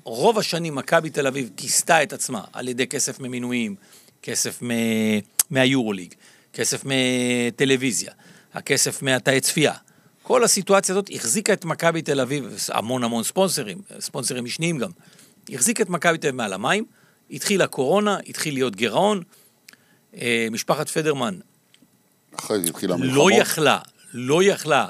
רוב השנים מכבי תל אביב כיסתה את עצמה על ידי כסף ממינויים, כסף מהיורוליג, כסף מטלוויזיה, הכסף מהתאי צפייה. כל הסיטואציה הזאת החזיקה את מכבי תל אביב, המון ספונסרים משניים גם, החזיקה את מכבי תל אביב מעל המים, התחיל הקורונה, התחיל להיות גירעון, משפחת פדרמן לא יכלה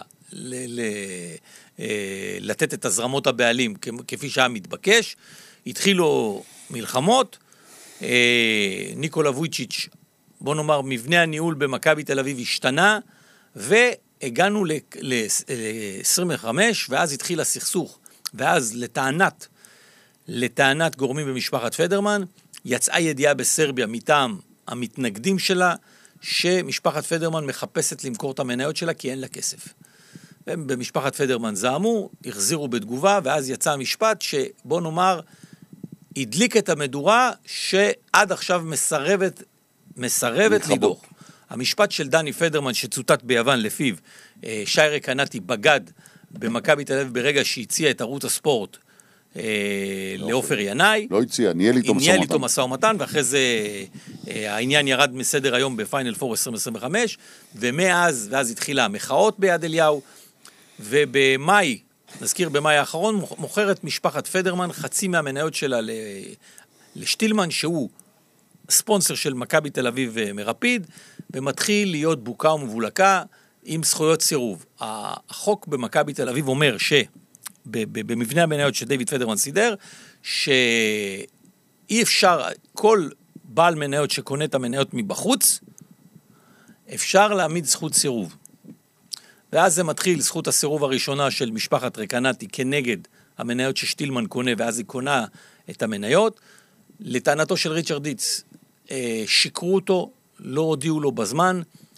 לתת את הזרמות הבעלים כפי שהיה מתבקש, התחילו מלחמות, ניקולה וויצ'יץ', בוא נאמר, מבנה הניהול במכבי תל אביב השתנה, והגענו ל-25, ואז התחיל הסכסוך, ואז לטענת גורמים במשפחת פדרמן, יצאה ידיעה בסרביה מטעם המתנגדים שלה, שמשפחת פדרמן מחפשת למכור את המניות שלה, כי אין לה כסף. במשפחת פדרמן זעמו, החזירו בתגובה, ואז יצא המשפט שבוא נאמר, הדליק את המדורה, שעד עכשיו מסרבת לדוח. המשפט של דני פדרמן שצוטט ביוון לפיו, שיירה קנאטי בגד במכבי תל אביב ברגע שהציע את ערוץ הספורט לאופר ינאי. לא הציע, ניהל איתו משא ומתן, ואחרי זה העניין ירד מסדר היום בפיינל 4 2025, ואז התחילה המחאות ביד אליהו, ובמאי, נזכיר במאי האחרון, מוכרת משפחת פדרמן חצי מהמניות שלה לשטילמן, שהוא ספונסר של מכבי תל אביב מרפיד, ומתחיל להיות בוקה ומבולקה עם זכויות סירוב. החוק במכבי תל אביב אומר במבנה המניות שדייוויד פדרמן סידר, שאי אפשר, כל בעל מניות שקונה את המניות מבחוץ, אפשר להעמיד זכות סירוב. ואז זה מתחיל זכות הסירוב הראשונה של משפחת רקנטי כנגד המניות ששטילמן קונה, ואז היא קונה את המניות. לטענתו של ריצ'רד דיץ, שיקרו אותו, לא הודיעו לו בזמן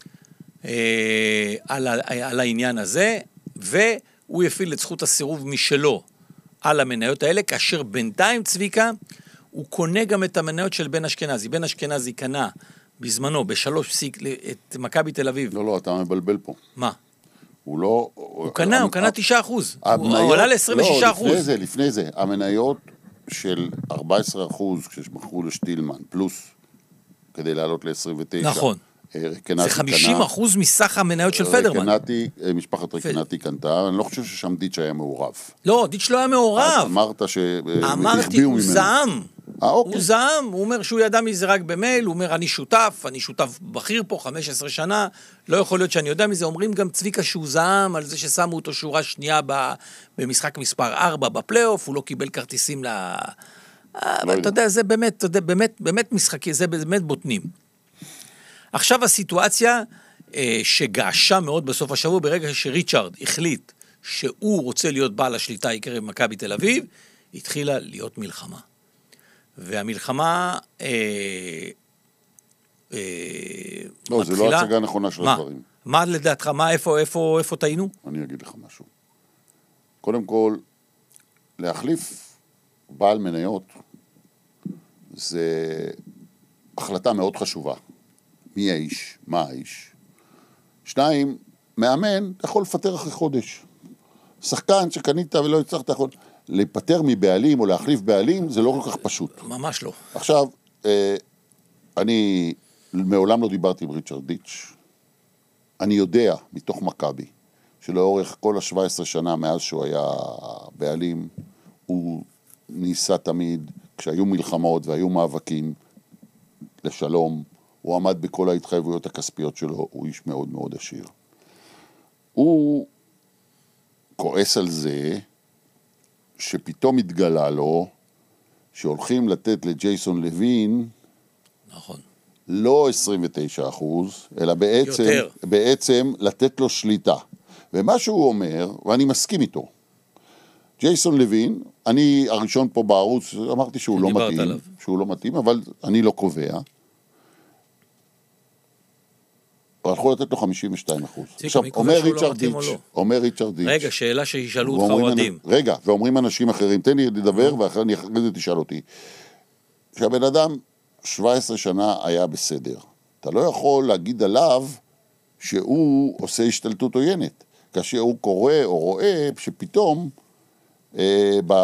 על העניין הזה, והוא יפעיל את זכות הסירוב משלו על המניות האלה, כאשר בינתיים צביקה, הוא קונה גם את המניות של בן אשכנזי. בן אשכנזי קנה בזמנו ב3 את מכבי תל אביב. לא, אתה מבלבל פה. מה? הוא קנה 9%. הוא עלה ל-26%. לפני זה, המניות של 14% כשמכרו לשטילמן, פלוס כדי לעלות ל-29. נכון. זה 50% מסך המניות של פדרמן. משפחת רקנטי קנתה, אני לא חושב ששם דיץ' היה מעורב. לא, דיץ' לא היה מעורב. אמרת אמרתי, הוא זעם. הוא זעם, הוא אומר שהוא ידע מזה רק במייל, הוא אומר, אני שותף בכיר פה 15 שנה, לא יכול להיות שאני יודע מזה, אומרים גם צביקה שהוא זעם, על זה ששמו אותו שורה שנייה במשחק מספר 4 בפלייאוף, הוא לא קיבל כרטיסים אבל אתה יודע, זה באמת משחקי, זה באמת בוטנים. עכשיו הסיטואציה שגעשה מאוד בסוף השבוע, ברגע שריצ'רד החליט שהוא רוצה להיות בעל השליטה העיקרית במכבי תל אביב, התחילה להיות מלחמה. והמלחמה לא, זה לא הצגה נכונה של הדברים. מה לדעתך, איפה טעינו? אני אגיד לך משהו. קודם כל, להחליף בעל מניות, זה החלטה מאוד חשובה. מי האיש? מה האיש? 2, מאמן, אתה יכול לפטר אחרי חודש. שחקן שקנית ולא הצלחת, יכול להיפטר מבעלים או להחליף בעלים, זה לא כל כך פשוט. ממש לא. עכשיו, אני מעולם לא דיברתי עם ריצ'רד דיץ'. אני יודע, מתוך מכבי, שלאורך כל ה-17 שנה מאז שהוא היה בעלים, הוא ניסה תמיד, כשהיו מלחמות והיו מאבקים לשלום, הוא עמד בכל ההתחייבויות הכספיות שלו, הוא איש מאוד מאוד עשיר. הוא כועס על זה שפתאום התגלה לו שהולכים לתת לג'ייסון לוין נכון. לא 29%, אלא בעצם לתת לו שליטה. ומה שהוא אומר, ואני מסכים איתו, ג'ייסון לוין, אני הראשון פה בערוץ, אמרתי שהוא לא מתאים, אבל אני לא קובע. הלכו לתת לו 52%. עכשיו, אומר ריצ'רד דיץ'. רגע, שאלה שישאלו אותך אוהדים. רגע, ואומרים אנשים אחרים, תן לי לדבר, ואחרי זה תשאל אותי. שהבן אדם 17 שנה היה בסדר. אתה לא יכול להגיד עליו שהוא עושה השתלטות עוינת. כאשר הוא קורא או רואה שפתאום